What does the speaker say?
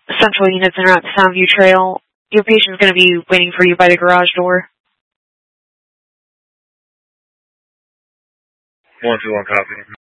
Central units are at the Soundview Trail. Your patient's going to be waiting for you by the garage door. 121, copy.